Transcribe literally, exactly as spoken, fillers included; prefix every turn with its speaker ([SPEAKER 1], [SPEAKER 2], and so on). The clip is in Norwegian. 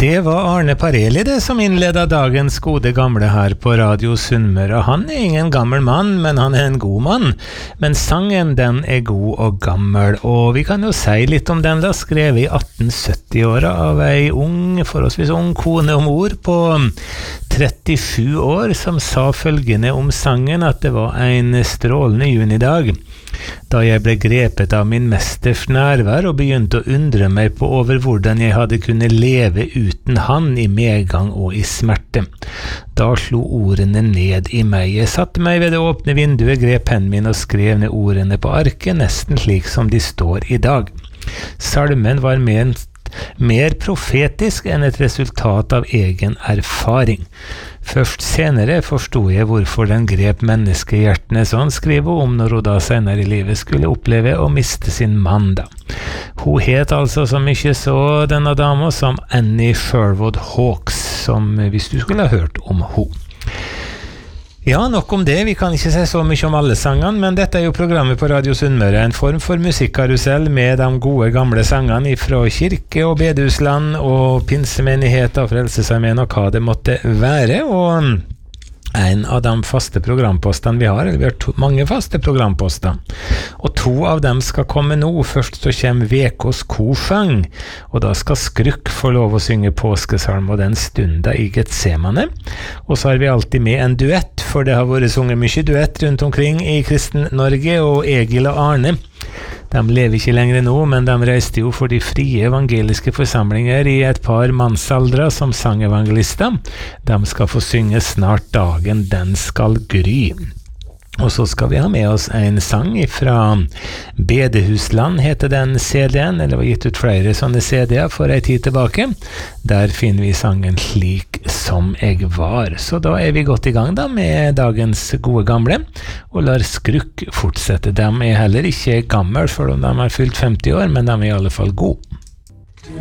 [SPEAKER 1] Det var Arne Pareli det som innledet dagens gode gamle her på Radio Sunnmøre. Han er ingen gammel mann, men han er en god mann. Men sangen den er god og gammel, og vi kan jo si litt om den da, skrevet i atten sytti-åra av ei ung, forholdsvis ung kone og mor på trettisju år, som sa følgende om sangen at det var en strålende junidag, da jeg ble grepet av min mesters nærvær og begynte å undre meg på over hvordan jeg hadde kunnet leve uten han i medgang og i smerte. Da slo ordene ned i meg. Jeg satte meg ved det åpne vinduet, grep pennen min og skrev ned ordene på arket, nesten slik som de står i dag. Salmen var ment mer profetisk enn et resultat av egen erfaring. Først senere forstod jeg hvorfor den grep menneskehjertene, sånn skriver om når hun da senere i livet skulle oppleve å miste sin mann da. Hun het altså så mye så denne dama som Annie Sherwood Hawkes, som hvis du skulle ha hørt om hun. Ja, nok om det. Vi kan ikke se så mye om alle sangene, men dette er jo programmet på Radio Sunnmøre, en form for musikkarusell med de gode gamle sangene fra kirke- og bedehusland og pinsemenigheter, frelsesarmeen og hva det måtte være, og en av de faste programpostene vi har, eller vi har to, mange faste programposter, og to av dem skal komme nå. Først så kommer Vekås korsang, og da skal Skrukk få lov å synge påskesalm og den stunda i Getsemane, og så har vi alltid med en duett, for det har vært sunget mye duett rundt omkring i Kristen Norge, og Egil og Arne, de lever ikke lenger nå, men de reiste jo for de frie evangeliske forsamlinger i et par mannsaldre som sangevangelister. De skal få synge snart dagen den skal gry. Og så skal vi ha med oss en sang fra Bedehusland, heter den C D-en, eller var gitt ut flere sånne C D-er for en tid tilbake. Der finner vi sangen Slik som jeg var. Så da er vi godt i gang da med dagens gode gamle, og lar Skrukk fortsette. De er heller ikke gammel, for om de har fylt femti år, men de er i alle fall gode.